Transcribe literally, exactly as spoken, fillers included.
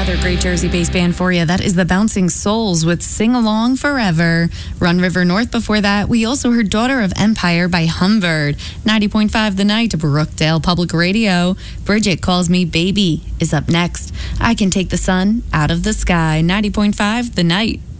another great Jersey-based band for you. That is the Bouncing Souls with Sing Along Forever. Run River North before that. We also heard Daughter of Empire by Humbird. ninety point five The Night, Brookdale Public Radio. Bridget Calls Me Baby is up next. I Can Take the Sun Out of the Sky. ninety point five The Night.